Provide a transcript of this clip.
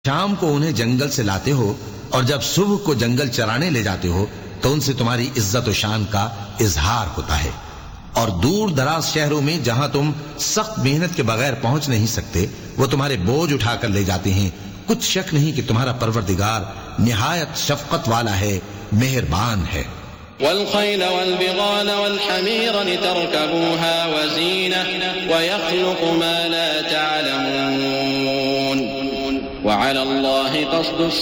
शाम को उन्हें जंगल से लाते हो और जब सुबह को जंगल चराने ले जाते हो तो उनसे तुम्हारी इज्जत और शान का इजहार होता है। और दूर दराज शहरों में जहां तुम सख्त मेहनत के बगैर पहुंच नहीं सकते, वो तुम्हारे बोझ उठाकर ले जाते हैं। कुछ शक नहीं कि तुम्हारा परवरदिगार निहायत शफकत वाला है, मेहरबान है। वल्खैल वल्बिगाल वल्हमीर लितरकबूहा वज़ीनह वयख्लुकु मा ला तअलमून वअलल्लाहि क़स्दुस